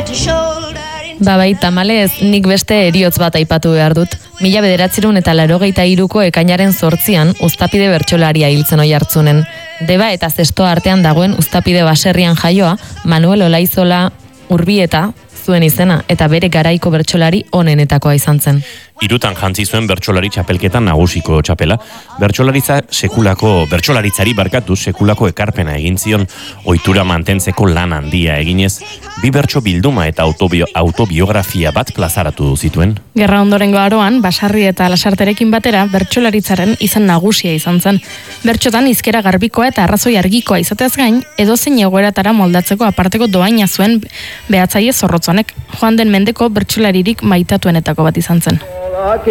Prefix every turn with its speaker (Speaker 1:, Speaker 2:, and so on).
Speaker 1: Bai, tamalez, nik beste heriotz bat aipatu behar dut. 1983ko ekainaren 8an Uztapide bertsolaria hiltzen oihartzunen. Deba eta Zestoa artean dagoen Uztapide baserrian jaioa, Manuel Olaizola Urbieta zuen izena, eta bere garaiko bertsolari onenetakoa izan zen.
Speaker 2: 3 jantzi zuen bertsolari txapelketan nagusiko txapela. Bertsolaritzari sekulako ekarpena egin zion, ohitura mantentzeko lan handia eginez, 2 bertso bilduma eta autobiografia bat plazaratu zituen.
Speaker 3: Gerra ondorengo aroan, Basarri eta Lasarterekin batera, bertsolaritzaren izan nagusia izan zen. Bertxotan hizkera garbikoa eta arrazoi argikoa izateaz gain, edozein egoeratara moldatzeko aparteko doaina zuen behatzaile zorrotzonek, joan den mendeko bertsolaririk maitatuenetako bat izan zen.